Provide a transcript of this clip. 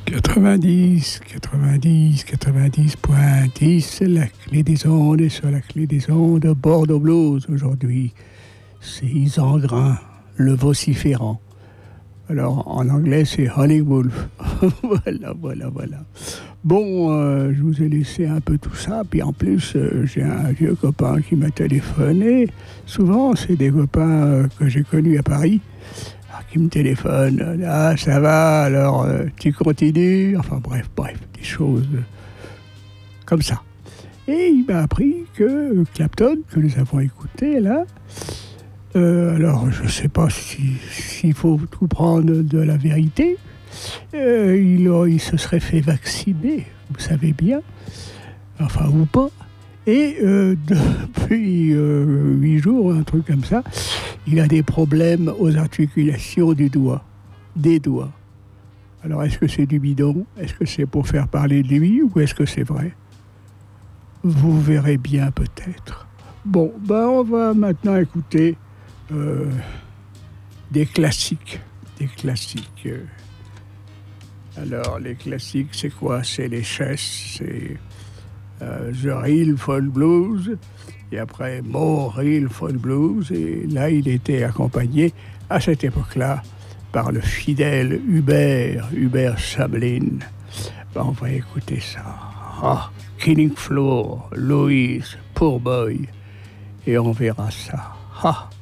90.10, la clé des ondes et sur la clé des ondes, Bordeaux Blues aujourd'hui. C'est Isengrin, le vociférant. Alors en anglais c'est Howling Wolf. voilà. Bon, je vous ai laissé un peu tout ça, puis en plus j'ai un vieux copain qui m'a téléphoné. Souvent c'est des copains que j'ai connus à Paris. Qui me téléphone, ah ça va, alors tu continues, enfin bref, des choses comme ça. Et il m'a appris que Clapton, que nous avons écouté là, alors je ne sais pas s'il faut tout prendre de la vérité, il se serait fait vacciner, vous savez bien, enfin ou pas. Et depuis 8 jours, un truc comme ça, il a des problèmes aux articulations des doigts. Alors, est-ce que c'est du bidon? Est-ce que c'est pour faire parler de lui ou est-ce que c'est vrai? Vous verrez bien peut-être. Bon, on va maintenant écouter des classiques. Alors, les classiques, c'est quoi? C'est les Chess, c'est... The Real Folk Blues, et après More Real Folk Blues, et là il était accompagné à cette époque-là par le fidèle Hubert Sablin. On va écouter ça. Killing Floor, Louise, Poor Boy, et on verra ça.